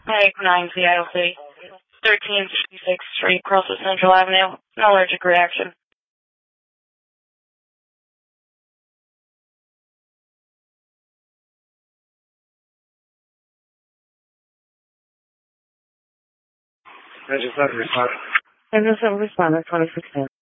Hey, 9 Seattle City. 1366th Street, across the Central Avenue. An allergic reaction. I just had to respond. I just have a responder, 2610.